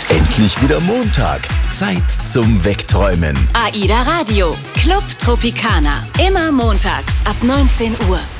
Endlich wieder Montag. Zeit zum Wegträumen. AIDA Radio. Club Tropicana. Immer montags ab 19 Uhr.